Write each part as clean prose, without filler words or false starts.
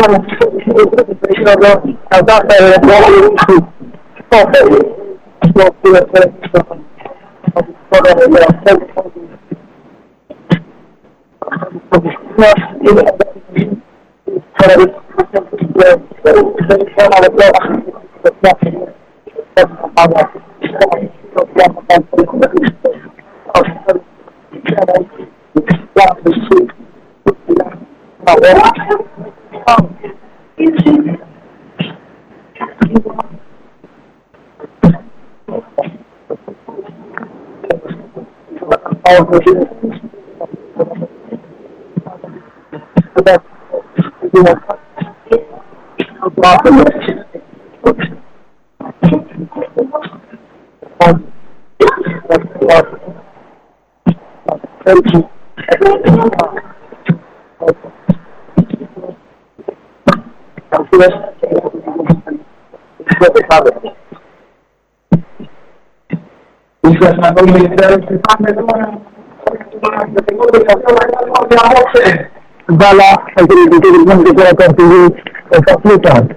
Bala, acredito que pueda conseguir esa fruta.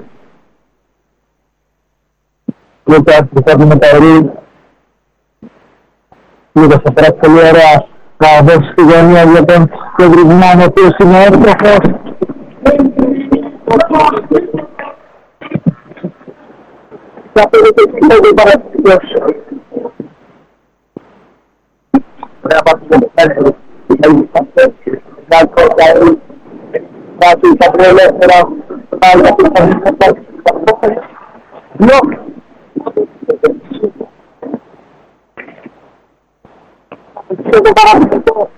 Frutas, frutas de Madrid. Λίγο θα πρέπει πολύ ωραία να δώσει τη γωνία για τον Κοντριγμάνο, ο οποίος είναι εύκοχος. Θα πρέπει να είναι παραστικός. Ωραία πάση για το πέντρο. Θα πρέπει ελεύθερα πάλι να πει το παράδειγμα.